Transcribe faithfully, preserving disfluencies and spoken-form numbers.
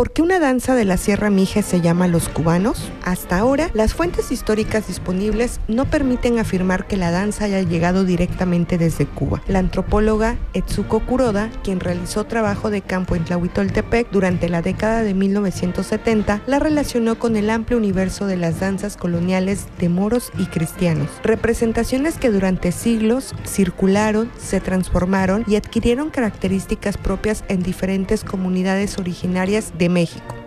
¿Por qué una danza de la Sierra Mije se llama Los Cubanos? Hasta ahora, las fuentes históricas disponibles no permiten afirmar que la danza haya llegado directamente desde Cuba. La antropóloga Etsuko Kuroda, quien realizó trabajo de campo en Tlahuitoltepec durante la década de mil novecientos setenta, la relacionó con el amplio universo de las danzas coloniales de moros y cristianos, representaciones que durante siglos circularon, se transformaron y adquirieron características propias en diferentes comunidades originarias de México.